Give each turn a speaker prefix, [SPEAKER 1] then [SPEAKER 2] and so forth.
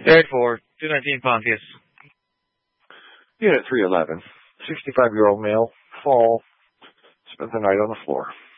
[SPEAKER 1] Area 4, 219 Pontius.
[SPEAKER 2] Unit 311, 65-year-old male, fall, spent the night on the floor.